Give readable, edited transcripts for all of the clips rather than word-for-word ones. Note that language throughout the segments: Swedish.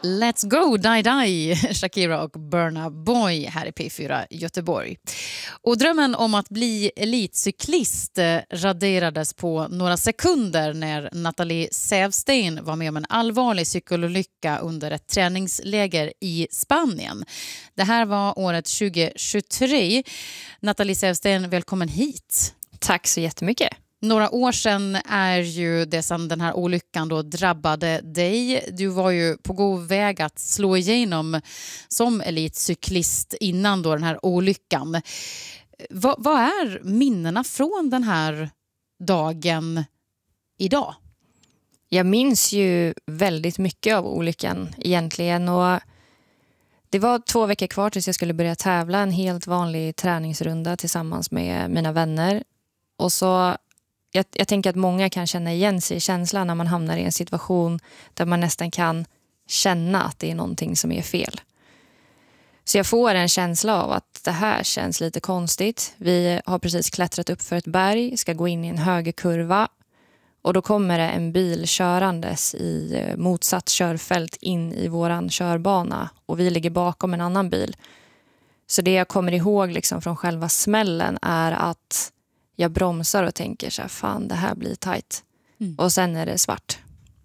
Let's go, Die Die, Shakira och Burna Boy här i P4 Göteborg. Och drömmen om att bli elitcyklist raderades på några sekunder när Nathalie Sävsten var med om en allvarlig cykelolycka under ett träningsläger i Spanien. Det här var året 2023. Nathalie Sävsten, välkommen hit. Tack så jättemycket. Några år sedan är ju det som den här olyckan då drabbade dig. Du var ju på god väg att slå igenom som elitcyklist innan då den här olyckan. Vad är minnena från den här dagen idag? Jag minns ju väldigt mycket av olyckan egentligen, och det var 2 veckor kvar tills jag skulle börja tävla, en helt vanlig träningsrunda tillsammans med mina vänner. Och så jag tänker att många kan känna igen sig i känslan när man hamnar i en situation där man nästan kan känna att det är någonting som är fel. Så jag får en känsla av att det här känns lite konstigt. Vi har precis klättrat upp för ett berg, ska gå in i en högerkurva. Och då kommer det en bil körandes i motsatt körfält in i våran körbana. Och vi ligger bakom en annan bil. Så det jag kommer ihåg liksom från själva smällen är att jag bromsar och tänker så här, fan det här blir tajt. Och sen är det svart.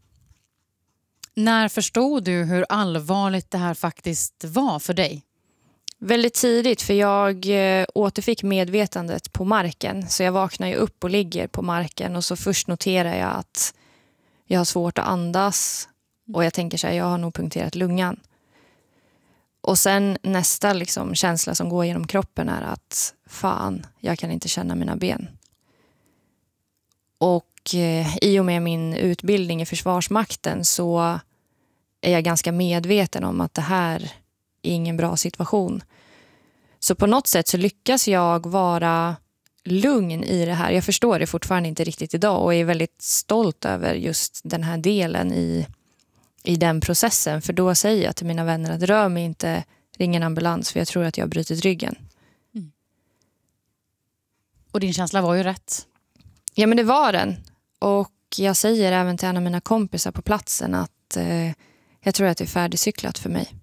När förstod du hur allvarligt det här faktiskt var för dig? Väldigt tidigt, för jag återfick medvetandet på marken. Så jag vaknar ju upp och ligger på marken, och så först noterar jag att jag har svårt att andas. Och jag tänker så här, jag har nog punkterat lungan. Och sen nästa liksom känsla som går genom kroppen är att fan, jag kan inte känna mina ben. Och i och med min utbildning i Försvarsmakten så är jag ganska medveten om att det här är ingen bra situation. Så på något sätt så lyckas jag vara lugn i det här. Jag förstår det fortfarande inte riktigt idag och är väldigt stolt över just den här delen i den processen. För då säger jag till mina vänner att rör mig inte, ring en ambulans, för jag tror att jag har brutit ryggen. Och din känsla var ju rätt. Ja, men det var den. Och jag säger även till en av mina kompisar på platsen att jag tror att det är färdigcyklat för mig.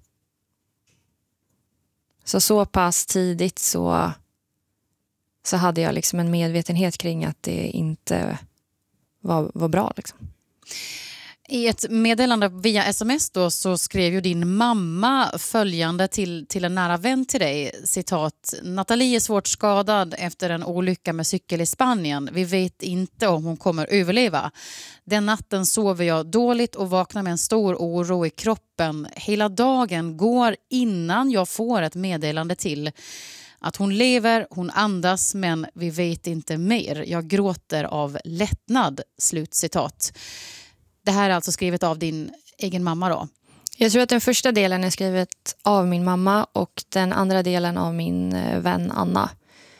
Så pass tidigt så hade jag liksom en medvetenhet kring att det inte var bra liksom. I ett meddelande via sms då så skrev ju din mamma följande till en nära vän till dig, citat: Nathalie är svårt skadad efter en olycka med cykel i Spanien. Vi vet inte om hon kommer överleva. Den natten sover jag dåligt och vaknar med en stor oro i kroppen. Hela dagen går innan jag får ett meddelande till att hon lever, hon andas, men vi vet inte mer. Jag gråter av lättnad, slutcitat. Det här är alltså skrivet av din egen mamma då? Jag tror att den första delen är skrivet av min mamma och den andra delen av min vän Anna.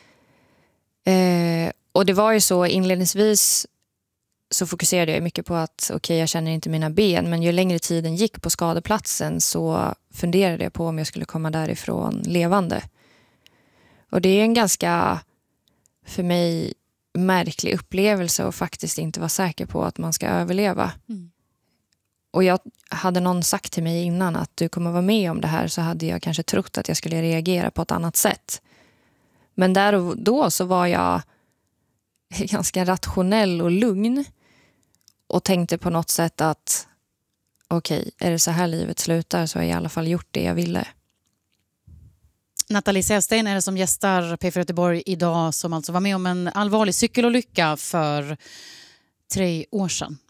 Och det var ju så, inledningsvis så fokuserade jag mycket på att jag känner inte mina ben. Men ju längre tiden gick på skadeplatsen så funderade jag på om jag skulle komma därifrån levande. Och det är en ganska, för mig, märklig upplevelse och faktiskt inte vara säker på att man ska överleva. Och hade någon sagt till mig innan att du kommer vara med om det här, så hade jag kanske trott att jag skulle reagera på ett annat sätt. Men där och då så var jag ganska rationell och lugn och tänkte på något sätt att är det så här livet slutar, så har jag i alla fall gjort det jag ville. Nathalie Sävsten är det som gästar P4 Göteborg idag, som alltså var med om en allvarlig cykelolycka för 3 år sedan.